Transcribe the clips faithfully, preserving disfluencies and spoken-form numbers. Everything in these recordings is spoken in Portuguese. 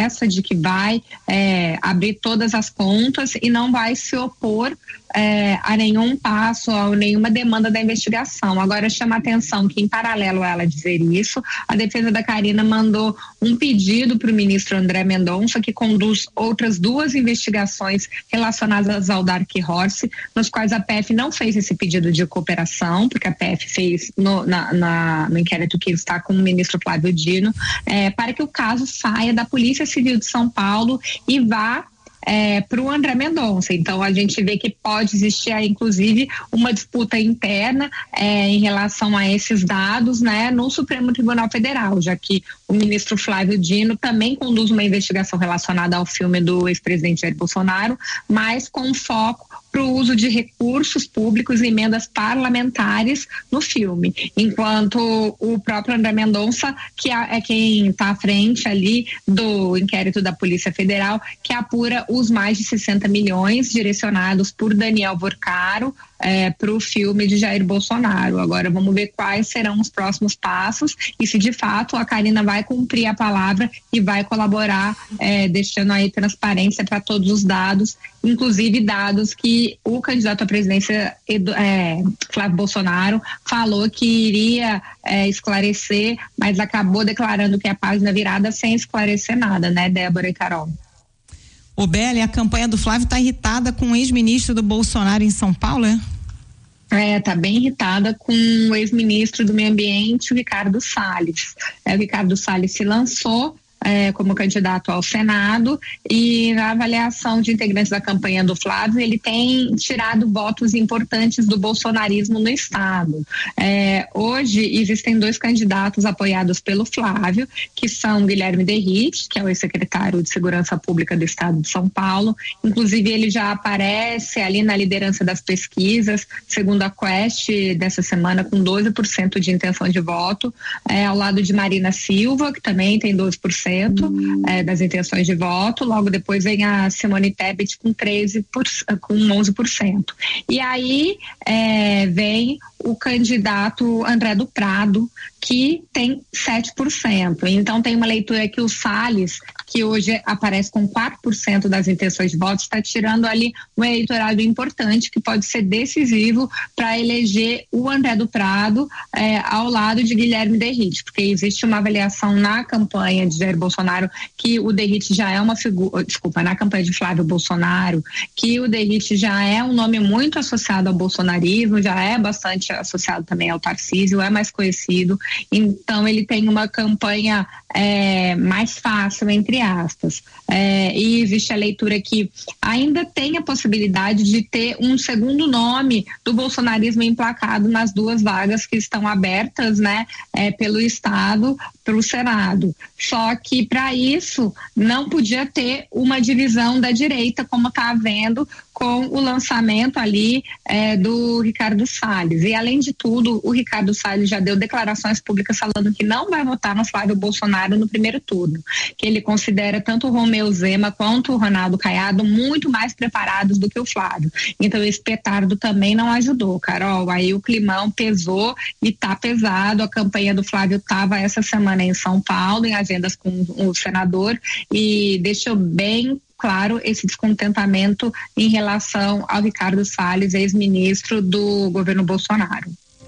promessa de que vai é, abrir todas as contas e não vai se opor é, a nenhum passo, a nenhuma demanda da investigação. Agora chama a atenção que, em paralelo a ela dizer isso, a defesa da Karina mandou um pedido para o ministro André Mendonça, que conduz outras duas investigações relacionadas ao Dark Horse, nos quais a P F não fez esse pedido de cooperação, porque a P F fez no, na, na, no inquérito que está com o ministro Flávio Dino, é, para que o caso saia da Polícia Civil de São Paulo e vá É, para o André Mendonça. Então a gente vê que pode existir aí, inclusive, uma disputa interna é, em relação a esses dados, né, no Supremo Tribunal Federal, já que o ministro Flávio Dino também conduz uma investigação relacionada ao filme do ex-presidente Jair Bolsonaro, mas com foco para o uso de recursos públicos e emendas parlamentares no filme, enquanto o próprio André Mendonça, que é quem está à frente ali do inquérito da Polícia Federal, que apura os mais de sessenta milhões direcionados por Daniel Vorcaro é, para o filme de Jair Bolsonaro. Agora vamos ver quais serão os próximos passos e se de fato a Karina vai cumprir a palavra e vai colaborar, é, deixando aí transparência para todos os dados, inclusive dados que o candidato à presidência é, Flávio Bolsonaro falou que iria é, esclarecer, mas acabou declarando que é a página virada sem esclarecer nada, né, Débora e Carol? Ô Beli, a campanha do Flávio está irritada com o ex-ministro do Bolsonaro em São Paulo, é? É, tá bem irritada com o ex-ministro do Meio Ambiente, o Ricardo Salles. É, o Ricardo Salles se lançou É, como candidato ao Senado, e na avaliação de integrantes da campanha do Flávio, ele tem tirado votos importantes do bolsonarismo no estado. É, hoje existem dois candidatos apoiados pelo Flávio, que são Guilherme Derrite, que é o ex-secretário de Segurança Pública do estado de São Paulo. Inclusive ele já aparece ali na liderança das pesquisas, segundo a Quest dessa semana, com doze por cento de intenção de voto, é, ao lado de Marina Silva, que também tem doze por cento É, das intenções de voto. Logo depois vem a Simone Tebet com treze por cento, com onze por cento. E aí é, vem o candidato André do Prado, que tem sete por cento. Então tem uma leitura que o Salles, que hoje aparece com quatro por cento das intenções de voto, está tirando ali um eleitorado importante que pode ser decisivo para eleger o André do Prado é, ao lado de Guilherme Derrite, porque existe uma avaliação na campanha de Jair Bolsonaro que o Derrite já é uma figura, desculpa, na campanha de Flávio Bolsonaro, que o Derrite já é um nome muito associado ao bolsonarismo, já é bastante associado também ao Tarcísio, é mais conhecido, então ele tem uma campanha é, mais fácil, entre aspas. É, e existe a leitura que ainda tem a possibilidade de ter um segundo nome do bolsonarismo emplacado nas duas vagas que estão abertas, né, é, pelo Estado, pelo Senado. Só que para isso não podia ter uma divisão da direita, como está havendo com o lançamento ali é, do Ricardo Salles. E além de tudo, o Ricardo Salles já deu declarações públicas falando que não vai votar no Flávio Bolsonaro no primeiro turno, que ele considera tanto o Romeu Zema quanto o Ronaldo Caiado muito mais preparados do que o Flávio. Então esse petardo também não ajudou, Carol. Aí o climão pesou e tá pesado. A campanha do Flávio estava essa semana em São Paulo, em agendas com o senador, e deixou bem claro esse descontentamento em relação ao Ricardo Salles, ex-ministro do governo Bolsonaro.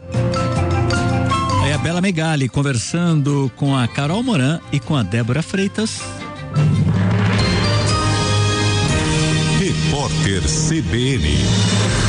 É a Bela Megali conversando com a Carol Moran e com a Débora Freitas. Repórter C B N.